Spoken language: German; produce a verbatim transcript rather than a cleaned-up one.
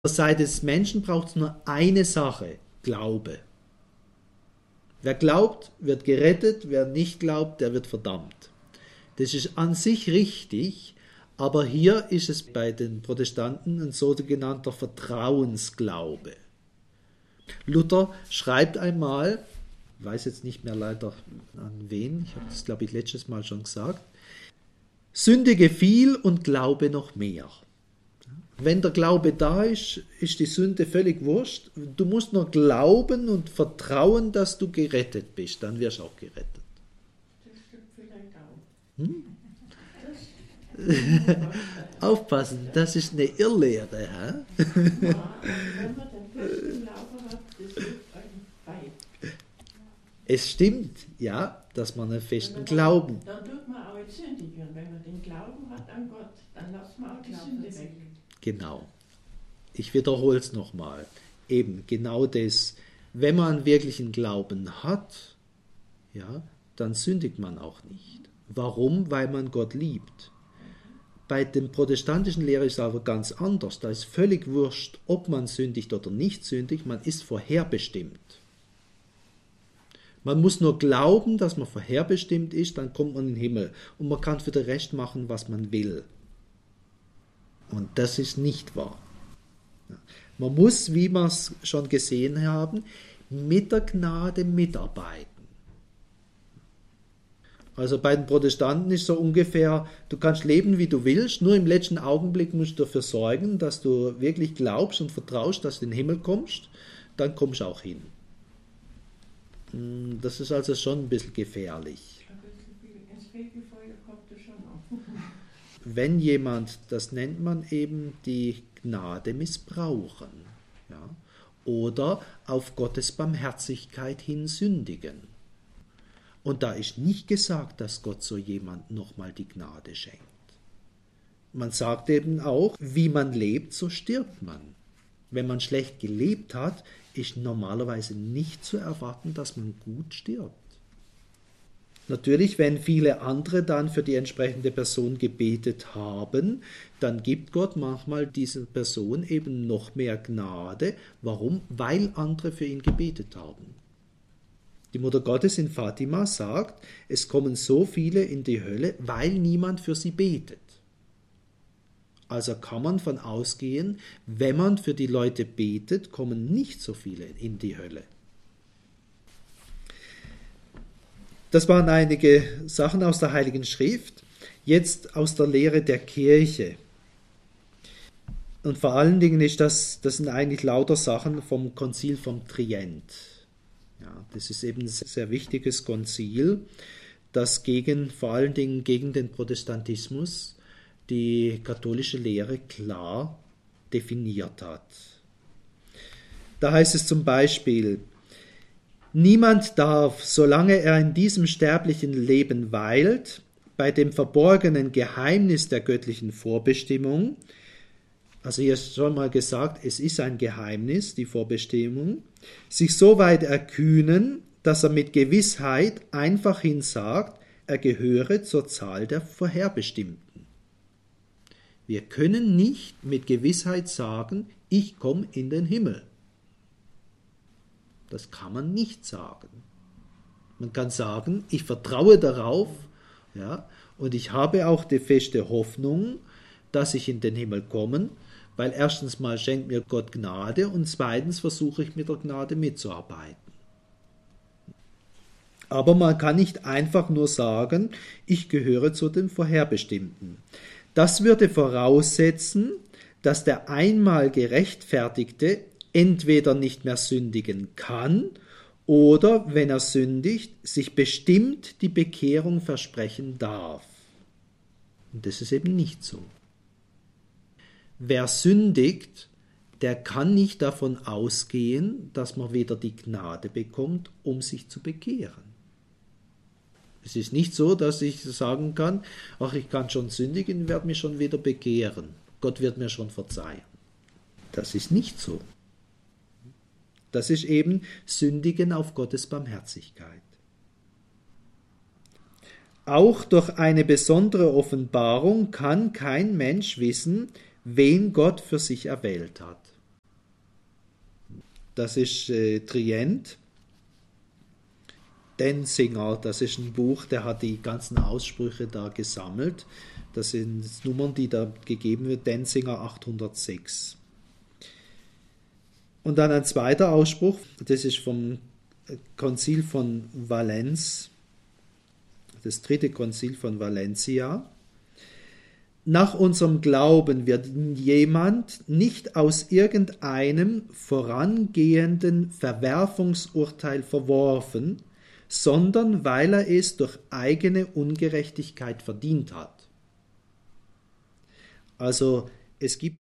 der Seite des Menschen braucht es nur eine Sache: Glaube. Wer glaubt, wird gerettet, wer nicht glaubt, der wird verdammt. Das ist an sich richtig, aber hier ist es bei den Protestanten ein sogenannter Vertrauensglaube. Luther schreibt einmal, ich weiß jetzt nicht mehr leider an wen, ich habe das glaube ich letztes Mal schon gesagt: Sündige viel und Glaube noch mehr. Wenn der Glaube da ist, ist die Sünde völlig wurscht. Du musst nur glauben und vertrauen, dass du gerettet bist, dann wirst du auch gerettet. Das stimmt vielleicht auch. Hm? Aufpassen, das ist eine Irrlehre. Hä? Ja, wenn man den festen Glauben hat, das hilft einem bei. Es stimmt, ja, dass man einen festen Dann, Glauben. dann tut man auch nicht sündigen. Wenn man den Glauben hat an Gott, dann lässt man auch die Sünde weg. Genau. Ich wiederhole es nochmal. Eben, genau das. Wenn man wirklich einen Glauben hat, ja, dann sündigt man auch nicht. Warum? Weil man Gott liebt. Bei den protestantischen Lehren ist es aber ganz anders. Da ist völlig wurscht, ob man sündigt oder nicht sündigt. Man ist vorherbestimmt. Man muss nur glauben, dass man vorherbestimmt ist, dann kommt man in den Himmel. Und man kann für den Rest machen, was man will. Und das ist nicht wahr. Man muss, wie wir es schon gesehen haben, mit der Gnade mitarbeiten. Also bei den Protestanten ist so ungefähr, du kannst leben, wie du willst, nur im letzten Augenblick musst du dafür sorgen, dass du wirklich glaubst und vertraust, dass du in den Himmel kommst, dann kommst du auch hin. Das ist also schon ein bisschen gefährlich. Ins Fegefeuer kommt es schon auf. Wenn jemand, das nennt man eben die Gnade missbrauchen, ja, oder auf Gottes Barmherzigkeit hin sündigen. Und da ist nicht gesagt, dass Gott so jemand nochmal die Gnade schenkt. Man sagt eben auch, wie man lebt, so stirbt man. Wenn man schlecht gelebt hat, ist normalerweise nicht zu erwarten, dass man gut stirbt. Natürlich, wenn viele andere dann für die entsprechende Person gebetet haben, dann gibt Gott manchmal dieser Person eben noch mehr Gnade. Warum? Weil andere für ihn gebetet haben. Die Mutter Gottes in Fatima sagt, es kommen so viele in die Hölle, weil niemand für sie betet. Also kann man davon ausgehen, wenn man für die Leute betet, kommen nicht so viele in die Hölle. Das waren einige Sachen aus der Heiligen Schrift, jetzt aus der Lehre der Kirche. Und vor allen Dingen ist das, das sind eigentlich lauter Sachen vom Konzil vom Trient. Ja, das ist eben ein sehr wichtiges Konzil, das gegen, vor allen Dingen gegen den Protestantismus die katholische Lehre klar definiert hat. Da heißt es zum Beispiel: Niemand darf, solange er in diesem sterblichen Leben weilt, bei dem verborgenen Geheimnis der göttlichen Vorbestimmung, also hier ist schon mal gesagt, es ist ein Geheimnis, die Vorbestimmung, sich so weit erkühnen, dass er mit Gewissheit einfachhin sagt, er gehöre zur Zahl der Vorherbestimmten. Wir können nicht mit Gewissheit sagen, ich komme in den Himmel. Das kann man nicht sagen. Man kann sagen, ich vertraue darauf, ja, und ich habe auch die feste Hoffnung, dass ich in den Himmel komme, weil erstens mal schenkt mir Gott Gnade und zweitens versuche ich mit der Gnade mitzuarbeiten. Aber man kann nicht einfach nur sagen, ich gehöre zu den Vorherbestimmten. Das würde voraussetzen, dass der einmal Gerechtfertigte entweder nicht mehr sündigen kann oder, wenn er sündigt, sich bestimmt die Bekehrung versprechen darf. Und das ist eben nicht so. Wer sündigt, der kann nicht davon ausgehen, dass man wieder die Gnade bekommt, um sich zu bekehren. Es ist nicht so, dass ich sagen kann, ach, ich kann schon sündigen, werde mich schon wieder bekehren. Gott wird mir schon verzeihen. Das ist nicht so. Das ist eben Sündigen auf Gottes Barmherzigkeit. Auch durch eine besondere Offenbarung kann kein Mensch wissen, wen Gott für sich erwählt hat. das ist äh, Trient. Denzinger, das ist ein Buch, der hat die ganzen Aussprüche da gesammelt. Das sind Nummern, die da gegeben wird, Denzinger achthundertsechs. Und dann ein zweiter Ausspruch, das ist vom Konzil von Valenz, das dritte Konzil von Valencia. Nach unserem Glauben wird jemand nicht aus irgendeinem vorangehenden Verwerfungsurteil verworfen, sondern weil er es durch eigene Ungerechtigkeit verdient hat. Also es gibt